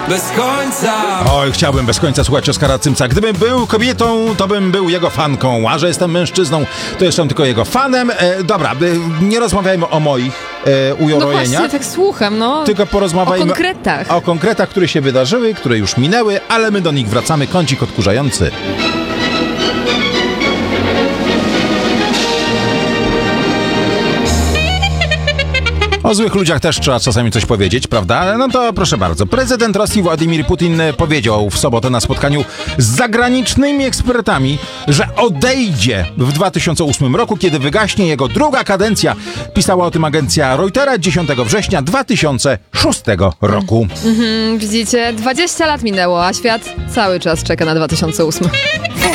bez końca. Oj, chciałbym bez końca słuchać Oskara Cymca. Gdybym był kobietą, to bym był jego fanką, a że jestem mężczyzną, to jestem tylko jego fanem. Dobra, nie rozmawiajmy o moich No urojeniach. właśnie, tak słucham, no. Tylko porozmawiajmy O konkretach. o konkretach, które się wydarzyły, które już minęły, ale my do nich wracamy. Kącik odkurzający. O złych ludziach też trzeba czasami coś powiedzieć, prawda? No to proszę bardzo. Prezydent Rosji Władimir Putin powiedział w sobotę na spotkaniu z zagranicznymi ekspertami, że odejdzie w 2008 roku, kiedy wygaśnie jego druga kadencja. Pisała o tym agencja Reutera 10 września 2006 roku. Widzicie, 20 lat minęło, a świat cały czas czeka na 2008.